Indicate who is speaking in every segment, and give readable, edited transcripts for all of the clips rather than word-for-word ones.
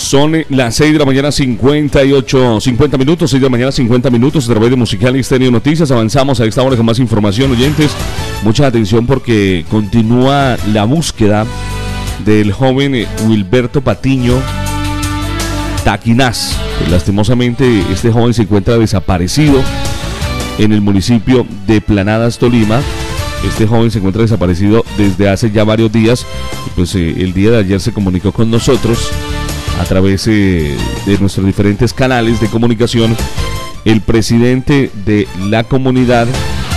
Speaker 1: Son las 6 de la mañana 50 minutos, 6 de la mañana 50 minutos a través de Musical y Estéreo Noticias. Avanzamos a esta hora con más información, oyentes. Mucha atención porque continúa la búsqueda del joven Wilberto Patiño Taquinaz. Lastimosamente este joven se encuentra desaparecido en el municipio de Planadas, Tolima. Este joven se encuentra desaparecido desde hace ya varios días. Pues el día de ayer se comunicó con nosotros a través de nuestros diferentes canales de comunicación el presidente de la comunidad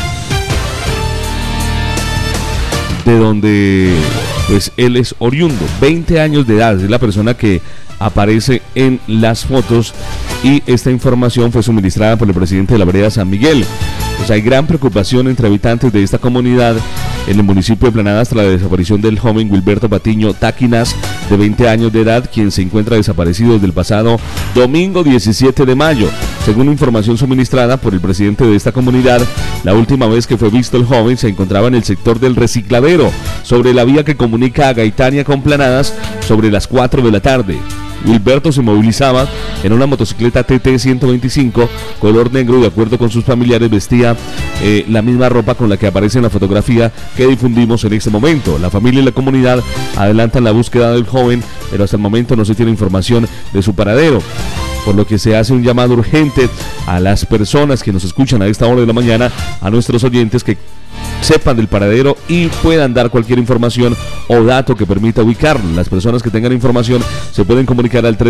Speaker 1: de donde pues él es oriundo, 20 años de edad, es la persona que aparece en las fotos, y esta información fue suministrada por el presidente de la vereda San Miguel. Pues hay gran preocupación entre habitantes de esta comunidad en el municipio de Planadas tras la desaparición del joven Wilberto Patiño Taquinaz, de 20 años de edad, quien se encuentra desaparecido desde el pasado domingo 17 de mayo. Según información suministrada por el presidente de esta comunidad, la última vez que fue visto el joven se encontraba en el sector del Recicladero, sobre la vía que comunica a Gaitania con Planadas, sobre las 4 de la tarde. Wilberto se movilizaba en una motocicleta TT 125 color negro. De acuerdo con sus familiares, vestía la misma ropa con la que aparece en la fotografía que difundimos en este momento. La familia y la comunidad adelantan la búsqueda del joven, pero hasta el momento no se tiene información de su paradero, por lo que se hace un llamado urgente a las personas que nos escuchan a esta hora de la mañana, a nuestros oyentes, que sepan del paradero y puedan dar cualquier información o dato que permita ubicarlo. Las personas que tengan información se pueden comunicar al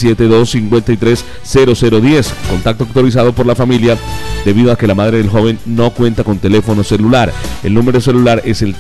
Speaker 1: 317-253-0010, contacto autorizado por la familia, debido a que la madre del joven no cuenta con teléfono celular. El número celular es el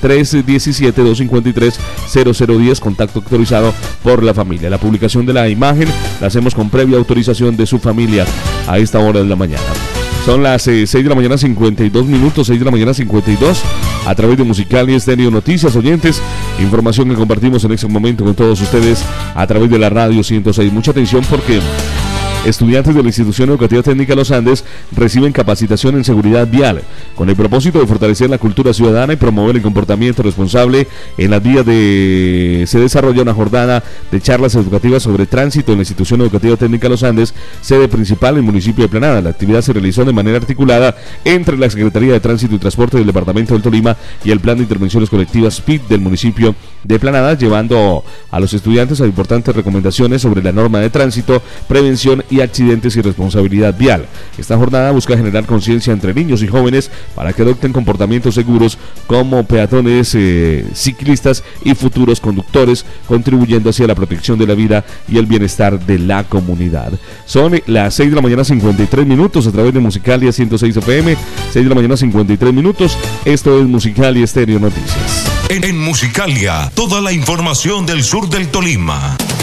Speaker 1: 317-253-0010, contacto autorizado por la familia. La publicación de la imagen la hacemos con previa autorización de su familia a esta hora de la mañana. Son las 6 de la mañana 52 minutos, 6 de la mañana 52, a través de Musical y Estéreo Noticias, oyentes. Información que compartimos en este momento con todos ustedes a través de la radio 106. Mucha atención porque estudiantes de la Institución Educativa Técnica Los Andes reciben capacitación en seguridad vial con el propósito de fortalecer la cultura ciudadana y promover el comportamiento responsable en las vías. Se desarrolla una jornada de charlas educativas sobre tránsito en la Institución Educativa Técnica Los Andes, sede principal en el municipio de Planadas. La actividad se realizó de manera articulada entre la Secretaría de Tránsito y Transporte del Departamento del Tolima y el Plan de Intervenciones Colectivas PIT del municipio de Planadas, llevando a los estudiantes a importantes recomendaciones sobre la norma de tránsito, prevención y accidentes y responsabilidad vial. Esta jornada busca generar conciencia entre niños y jóvenes para que adopten comportamientos seguros como peatones, ciclistas y futuros conductres, contribuyendo hacia la protección de la vida y el bienestar de la comunidad. Son las 6 de la mañana 53 minutos a través de Musicalia 106 FM, 6 de la mañana 53 minutos. Esto es Musical y Estéreo Noticias.
Speaker 2: En Musicalia, toda la información del sur del Tolima.